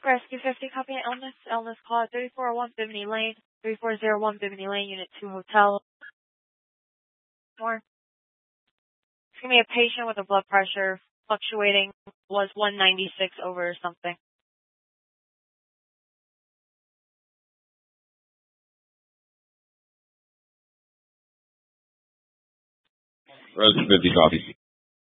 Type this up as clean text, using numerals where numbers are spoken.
Rescue 50, copy illness. Illness call 3401 Bimini Lane. 3401 Bimini Lane, Unit 2 Hotel. More. It's going to be a patient with a blood pressure fluctuating, was 196 over something. Rescue 50, copy.